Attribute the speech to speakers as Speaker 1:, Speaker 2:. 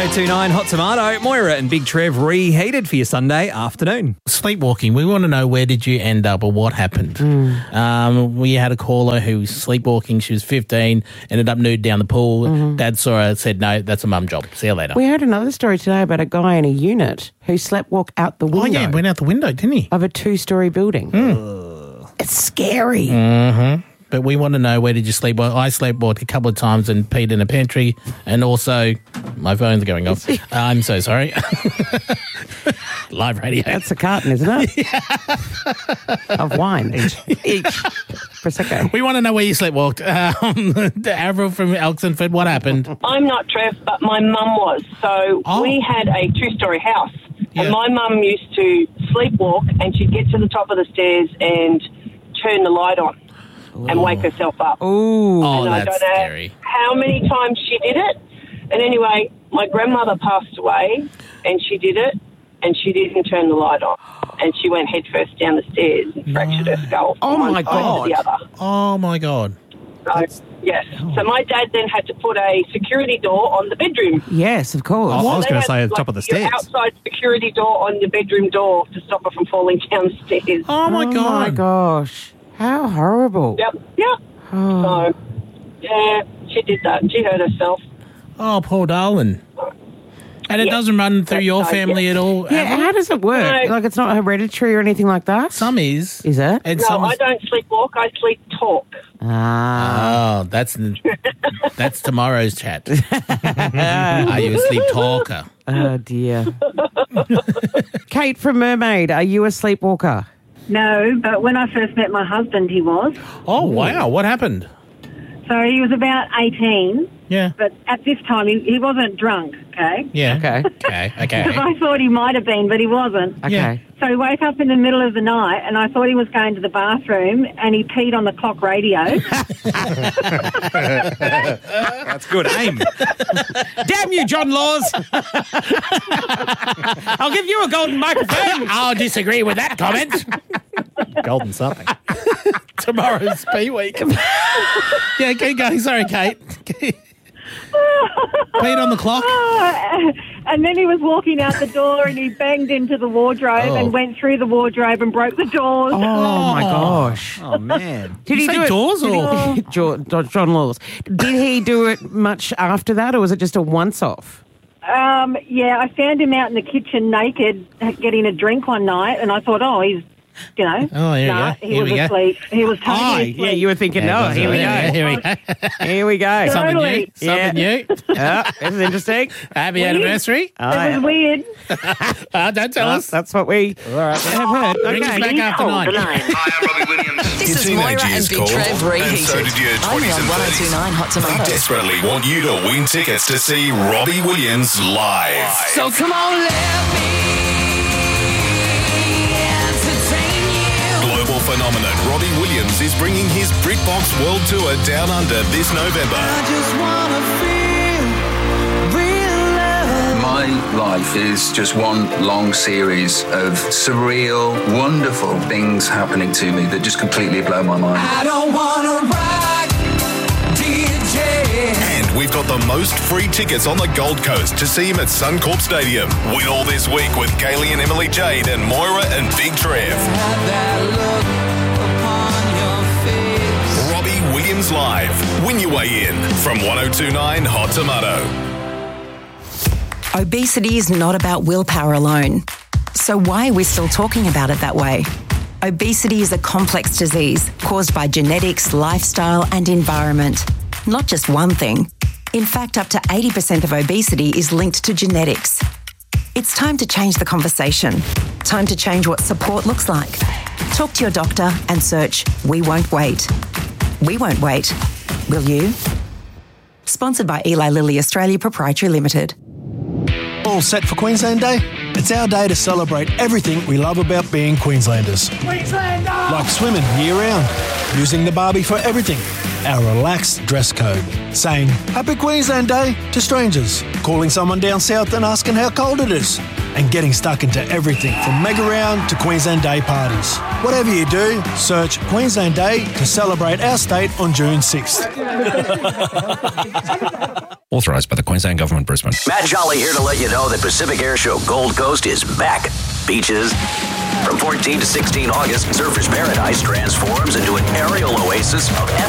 Speaker 1: 1029 Hot Tomato. Moira and Big Trev reheated for your Sunday afternoon.
Speaker 2: Sleepwalking. We want to know, where did you end up or what happened? We had a caller who was sleepwalking. She was 15, ended up nude down the pool. Dad saw her, said, no, that's a mum job. See you later.
Speaker 3: We heard another story today about a guy in a unit who sleptwalked out the window.
Speaker 2: Oh, yeah, went out the window, didn't he?
Speaker 3: Of a 2-story building. It's scary.
Speaker 2: But we want to know, where did you sleepwalk? I sleepwalked a couple of times and peed in a pantry, and also my phone's going off. I'm so sorry. Live radio.
Speaker 3: That's a carton, isn't it? Of wine each. Prosecco.
Speaker 2: We want to know where you sleepwalked. Avril from Elksonford, what happened?
Speaker 4: I'm not Trev, but my mum was. So we had a 2-story house, and my mum used to sleepwalk, and she'd get to the top of the stairs and turn the light on and wake herself up.
Speaker 2: Oh,
Speaker 4: and
Speaker 2: that's
Speaker 4: I don't know
Speaker 2: scary.
Speaker 4: how many times she did it. And anyway, my grandmother passed away, and she did it, and she didn't turn the light on. And she went headfirst down the stairs and fractured her skull from one side to the other.
Speaker 2: Oh, my God.
Speaker 4: So, yes. So my dad then had to put a security door on the bedroom.
Speaker 3: Yes, of course.
Speaker 1: I was
Speaker 4: They
Speaker 1: going to
Speaker 4: had,
Speaker 1: say at the top of the stairs.
Speaker 4: outside security door on the bedroom door to stop her from falling downstairs.
Speaker 2: Oh, my
Speaker 3: Oh,
Speaker 2: God.
Speaker 3: my gosh. How horrible.
Speaker 4: Yep. So, yeah, she did that. She hurt herself.
Speaker 2: Oh, poor darling. And it doesn't run through your family at all?
Speaker 3: Yeah,
Speaker 2: Avril?
Speaker 3: how does it work?
Speaker 4: No.
Speaker 3: Like, it's not hereditary or anything like that?
Speaker 2: Some is.
Speaker 3: Is it?
Speaker 2: And
Speaker 4: No,
Speaker 2: some
Speaker 4: I
Speaker 2: is.
Speaker 4: don't sleepwalk. I sleep talk.
Speaker 2: Oh, that's tomorrow's chat. Are you a sleep talker?
Speaker 3: Oh, dear. Kate from Mermaid, are you a sleepwalker?
Speaker 5: No, but when I first met my husband, he was.
Speaker 2: Oh, wow. What happened?
Speaker 5: So he was about 18,
Speaker 2: Yeah.
Speaker 5: but at this time he wasn't drunk, okay?
Speaker 2: Yeah.
Speaker 3: Okay.
Speaker 2: Okay.
Speaker 5: Because I thought he might have been, but he wasn't.
Speaker 3: Okay.
Speaker 2: Yeah.
Speaker 5: So he woke up in the middle of the night and I thought he was going to the bathroom and he peed on the clock radio.
Speaker 1: That's good aim.
Speaker 3: Damn you, John Laws. I'll give you a golden microphone.
Speaker 2: I'll disagree with that comment.
Speaker 1: Golden something.
Speaker 2: Tomorrow's P week. Yeah, keep going. Sorry, Kate. Peed on the clock.
Speaker 5: And then he was walking out the door and he banged into the wardrobe and went through the wardrobe and broke the doors.
Speaker 3: Oh, my gosh.
Speaker 1: Oh, man.
Speaker 3: Did he
Speaker 2: say
Speaker 3: do it?
Speaker 2: doors
Speaker 3: John Laws. Did he do it much after that, or was it just a once-off?
Speaker 5: Yeah, I found him out in the kitchen naked getting a drink one night and I thought, he's,
Speaker 2: Oh, here we go.
Speaker 5: he was asleep. He was totally asleep.
Speaker 3: Yeah, you were thinking, here we go.
Speaker 2: Here we go.
Speaker 3: Here we go.
Speaker 2: Something new.
Speaker 5: Totally.
Speaker 2: Something new.
Speaker 3: This is interesting.
Speaker 2: Happy anniversary.
Speaker 5: It was weird.
Speaker 2: Don't tell us.
Speaker 3: That's what we have heard.
Speaker 2: Bring us back after 9.
Speaker 6: Hi, I'm Robbie Williams.
Speaker 7: This is Moira and Big Trev reheated.
Speaker 6: And so did your
Speaker 7: Only
Speaker 6: 20s
Speaker 7: on
Speaker 6: and 30s.
Speaker 7: 1029 Hot
Speaker 6: They
Speaker 7: Tomato.
Speaker 6: desperately want you to win tickets to see Robbie Williams live.
Speaker 7: So come on, let me entertain you.
Speaker 6: Global phenomenon Robbie Williams is bringing his BritBox World Tour down under this November.
Speaker 7: I just wanna feel real love.
Speaker 8: My life is just one long series of surreal, wonderful things happening to me that just completely blow my mind.
Speaker 7: I don't wanna rock, DJ.
Speaker 6: And we've got the most free tickets on the Gold Coast to see him at Suncorp Stadium. Win all this week with Kaylee and Emily Jade and Moira and Big Trev.
Speaker 7: Have that look upon your face.
Speaker 6: Robbie Williams Live. Win your way in from 1029 Hot Tomato.
Speaker 9: Obesity is not about willpower alone. So why are we still talking about it that way? Obesity is a complex disease caused by genetics, lifestyle, and environment. Not just one thing. In fact, up to 80% of obesity is linked to genetics. It's time to change the conversation. Time to change what support looks like. Talk to your doctor and search We Won't Wait. We won't wait. Will you? Sponsored by Eli Lilly Australia Proprietary Limited.
Speaker 10: All set for Queensland Day? It's our day to celebrate everything we love about being Queenslanders.
Speaker 7: Queenslander!
Speaker 10: Like swimming year-round, using the Barbie for everything, our relaxed dress code, saying Happy Queensland Day to strangers, calling someone down south and asking how cold it is, and getting stuck into everything from Mega Round to Queensland Day parties. Whatever you do, search Queensland Day to celebrate our state on June 6th.
Speaker 11: Authorised by the Queensland Government, Brisbane.
Speaker 12: Matt Jolly here to let you know that Pacific Airshow Gold Coast is back. Beaches. From 14 to 16 August, Surfers Paradise transforms into an aerial oasis of